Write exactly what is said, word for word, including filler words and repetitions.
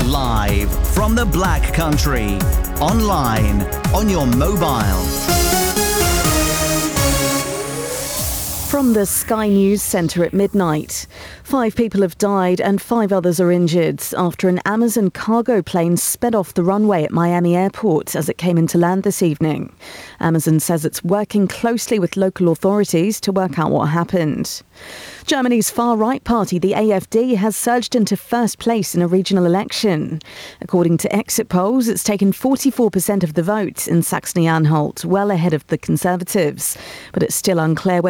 Live from the Black Country. Online, on your mobile. From the Sky News Centre at midnight, five people have died and five others are injured after an Amazon cargo plane sped off the runway at Miami Airport as it came into land this evening. Amazon says it's working closely with local authorities to work out what happened. Germany's far-right party, the A F D, has surged into first place in a regional election. According to exit polls, it's taken forty-four percent of the vote in Saxony-Anhalt, well ahead of the Conservatives. But it's still unclear whether